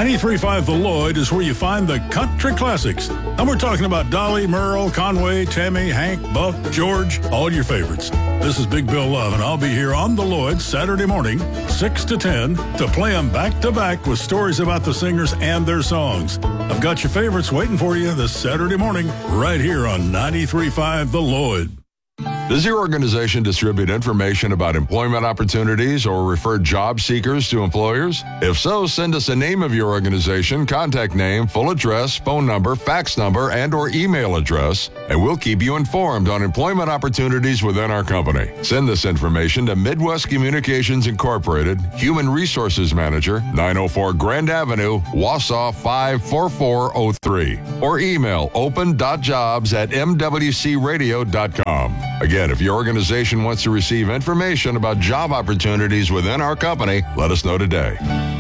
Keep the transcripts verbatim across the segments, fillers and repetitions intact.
ninety-three point five The Lloyd is where you find the country classics. And we're talking about Dolly, Merle, Conway, Tammy, Hank, Buck, George, all your favorites. This is Big Bill Love, and I'll be here on The Lloyd Saturday morning, six to ten, to play them back-to-back with stories about the singers and their songs. I've got your favorites waiting for you this Saturday morning, right here on ninety-three point five The Lloyd. Does your organization distribute information about employment opportunities or refer job seekers to employers? If so, send us a name of your organization, contact name, full address, phone number, fax number, and or email address, and we'll keep you informed on employment opportunities within our company. Send this information to Midwest Communications Incorporated, Human Resources Manager, nine oh four Grand Avenue, Wausau five four four oh three, or email open.jobs at m w c radio dot com. Again, if your organization wants to receive information about job opportunities within our company, let us know today.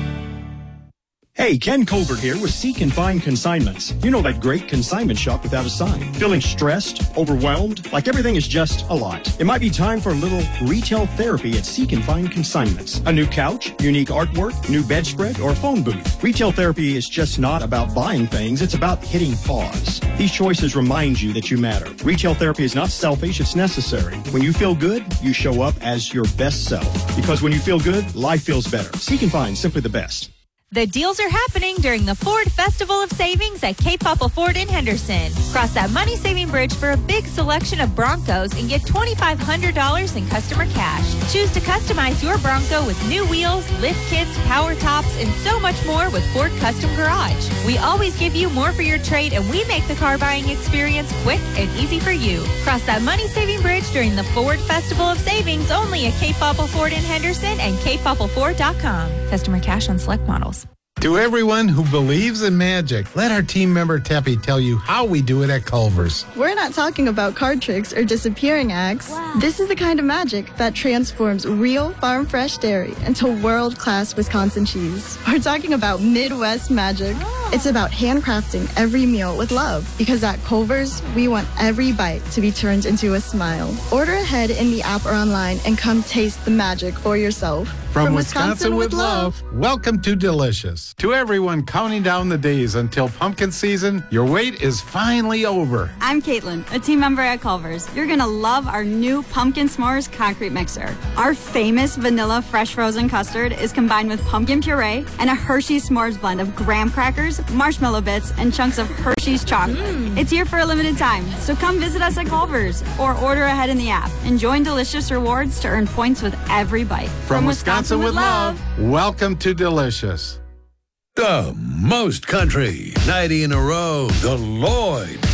Hey, Ken Colbert here with Seek and Find Consignments. You know that great consignment shop without a sign. Feeling stressed, overwhelmed, like everything is just a lot. It might be time for a little retail therapy at Seek and Find Consignments. A new couch, unique artwork, new bedspread, or phone booth. Retail therapy is just not about buying things, it's about hitting pause. These choices remind you that you matter. Retail therapy is not selfish, it's necessary. When you feel good, you show up as your best self. Because when you feel good, life feels better. Seek and Find, simply the best. The deals are happening during the Ford Festival of Savings at Cape Popple Ford in Henderson. Cross that money-saving bridge for a big selection of Broncos and get twenty-five hundred dollars in customer cash. Choose to customize your Bronco with new wheels, lift kits, power tops, and so much more with Ford Custom Garage. We always give you more for your trade, and we make the car buying experience quick and easy for you. Cross that money-saving bridge during the Ford Festival of Savings only at Cape Popple Ford in Henderson and cape popple ford dot com. Customer cash on select models. To everyone who believes in magic, let our team member Teppy tell you how we do it at Culver's. We're not talking about card tricks or disappearing acts. Wow. This is the kind of magic that transforms real farm-fresh dairy into world-class Wisconsin cheese. We're talking about Midwest magic. Oh. It's about handcrafting every meal with love, because at Culver's, we want every bite to be turned into a smile. Order ahead in the app or online and come taste the magic for yourself. From, From Wisconsin, Wisconsin with love, love, welcome to Delicious. To everyone counting down the days until pumpkin season, your wait is finally over. I'm Caitlin, a team member at Culver's. You're going to love our new Pumpkin S'mores concrete mixer. Our famous vanilla fresh frozen custard is combined with pumpkin puree and a Hershey's S'mores blend of graham crackers, marshmallow bits, and chunks of Hershey's chocolate. Mm. It's here for a limited time, so come visit us at Culver's or order ahead in the app and join Delicious Rewards to earn points with every bite. From, From Wisconsin, Wisconsin with love, welcome to Delicious. The most country, ninety in a row, The Lloyd.